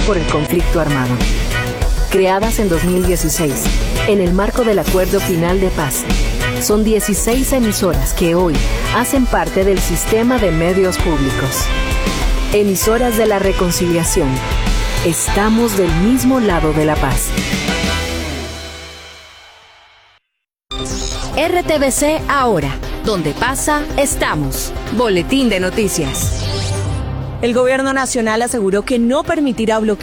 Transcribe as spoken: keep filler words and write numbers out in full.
por el conflicto armado. Creadas en dos mil dieciséis, en el marco del Acuerdo Final de Paz, son dieciséis emisoras que hoy hacen parte del sistema de medios públicos. Emisoras de la Reconciliación. Estamos del mismo lado de la paz. R T V C ahora, donde pasa, estamos. Boletín de noticias. El gobierno nacional aseguró que no permitirá bloqueos